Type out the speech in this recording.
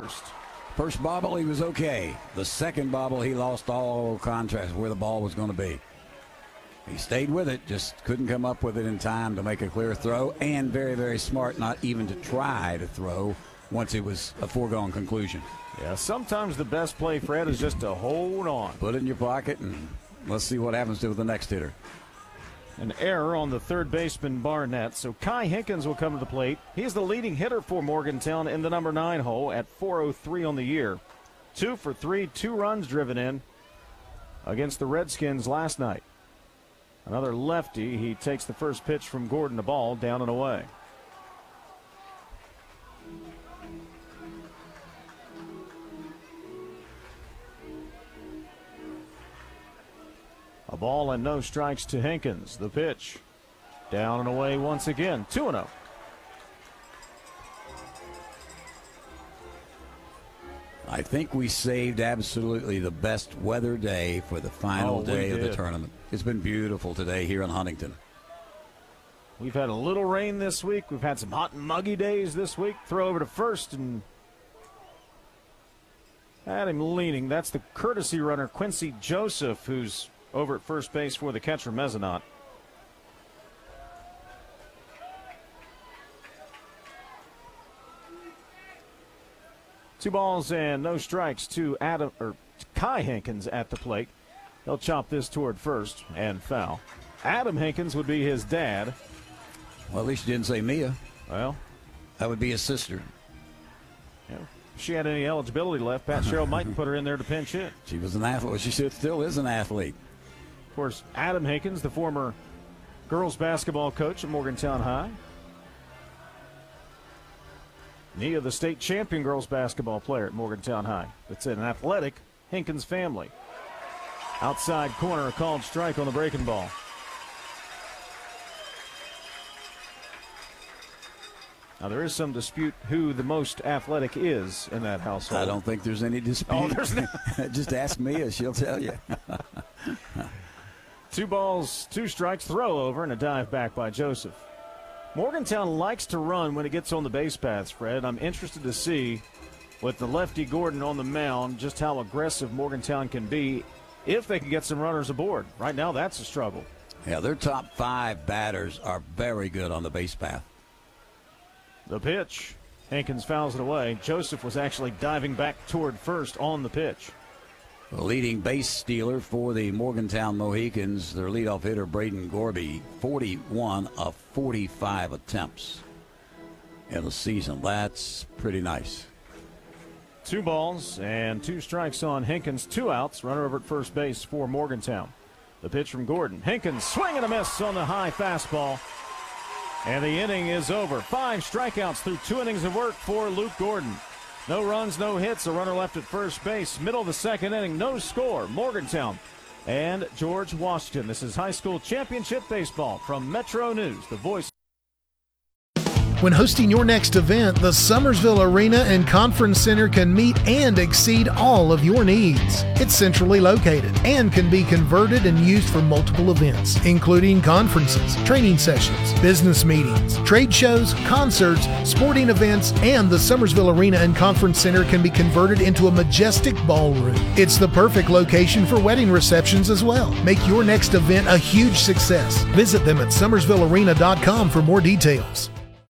first. First bobble, he was okay. The second bobble, he lost all contrast where the ball was going to be. He stayed with it, just couldn't come up with it in time to make a clear throw, and very, very smart not even to try to throw once it was a foregone conclusion. Yeah, sometimes the best play, Fred, is just to hold on. Put it in your pocket, and let's see what happens to the next hitter. An error on the third baseman Barnett, so Kai Hinkins will come to the plate. He's the leading hitter for Morgantown in the number 9 hole at .403 on the year. 2 for 3, 2 runs driven in against the Redskins last night. Another lefty. He takes the first pitch from Gordon, the ball down and away. A ball and no strikes to Hinkins. The pitch. Down and away once again. 2-0. I think we saved absolutely the best weather day for the final day of the tournament. It's been beautiful today here in Huntington. We've had a little rain this week. We've had some hot and muggy days this week. Throw over to first and had him leaning. That's the courtesy runner, Quincy Joseph, who's over at first base for the catcher, Mezzanot. Two balls and no strikes to Kai Hinkins at the plate. He'll chop this toward first and foul. Adam Hinkins would be his dad. Well, at least you didn't say Mia. Well, that would be his sister. Yeah. If she had any eligibility left, Pat Sherrill might put her in there to pinch hit. She was an athlete. She still is an athlete. Of course, Adam Hinkins, the former girls basketball coach at Morgantown High. Nia, the state champion girls basketball player at Morgantown High. It's an athletic Hinkins family. Outside corner, a called strike on the breaking ball. Now, there is some dispute who the most athletic is in that household. I don't think there's any dispute. Oh, there's no. Just ask Mia. She'll tell you. 2 balls, 2 strikes, throw over, and a dive back by Joseph. Morgantown likes to run when it gets on the base paths, Fred. I'm interested to see, with the lefty Gordon on the mound, just how aggressive Morgantown can be if they can get some runners aboard. Right now, that's a struggle. Yeah, their top 5 batters are very good on the base path. The pitch. Hinkins fouls it away. Joseph was actually diving back toward first on the pitch. The leading base stealer for the Morgantown Mohicans, their leadoff hitter, Braden Gorby, 41 of 45 attempts in the season. That's pretty nice. 2 balls and 2 strikes on Hinkins. 2 outs. Runner over at first base for Morgantown. The pitch from Gordon. Hinkins swing and a miss on the high fastball. And the inning is over. 5 strikeouts through 2 innings of work for Luke Gordon. No runs, no hits. A runner left at first base. Middle of the second inning, no score. Morgantown and George Washington. This is high school championship baseball from Metro News, the voice. When hosting your next event, the Summersville Arena and Conference Center can meet and exceed all of your needs. It's centrally located and can be converted and used for multiple events, including conferences, training sessions, business meetings, trade shows, concerts, sporting events, and the Summersville Arena and Conference Center can be converted into a majestic ballroom. It's the perfect location for wedding receptions as well. Make your next event a huge success. Visit them at summersvillearena.com for more details.